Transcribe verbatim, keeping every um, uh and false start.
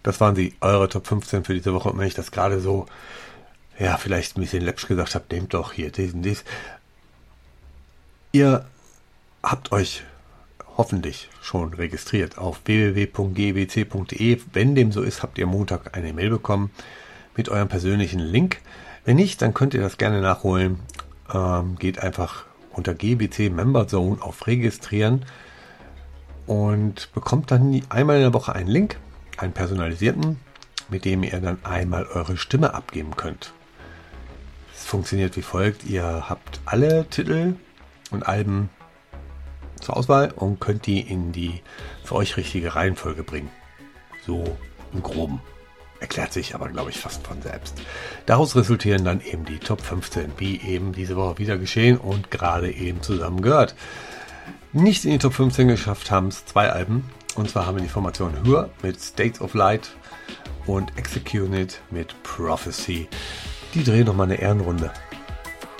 Das waren sie, eure Top fünfzehn für diese Woche. Und wenn ich das gerade so, ja, vielleicht ein bisschen läppsch gesagt habe, nehmt doch hier diesen, dies. Ihr habt euch hoffentlich schon registriert auf w w w punkt g w c punkt d e. Wenn dem so ist, habt ihr Montag eine Mail bekommen mit eurem persönlichen Link. Wenn nicht, dann könnt ihr das gerne nachholen. Ähm, geht einfach unter G W C Member Zone auf Registrieren und bekommt dann einmal in der Woche einen Link, einen personalisierten, mit dem ihr dann einmal eure Stimme abgeben könnt. Es funktioniert wie folgt. Ihr habt alle Titel und Alben zur Auswahl und könnt die in die für euch richtige Reihenfolge bringen. So im Groben. Erklärt sich aber, glaube ich, fast von selbst. Daraus resultieren dann eben die Top fünfzehn, wie eben diese Woche wieder geschehen und gerade eben zusammen gehört. Nicht in die Top fünfzehn geschafft haben es zwei Alben. Und zwar haben wir die Formation Hör mit States of Light und Executed mit Prophecy. Die drehen nochmal eine Ehrenrunde.